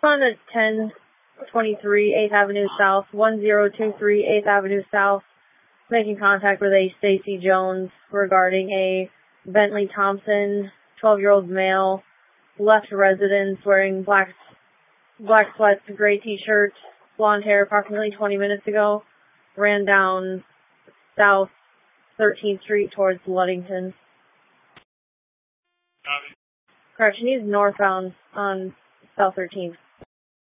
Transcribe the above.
On the 1023 8th Avenue South, 1023 8th Avenue South, making contact with a Stacy Jones regarding a Bentley Thompson, 12-year-old male, left residence wearing black sweats, gray t-shirt, blonde hair approximately 20 minutes ago, ran down South 13th Street towards Ludington. Copy. Correction, he's northbound on South 13th.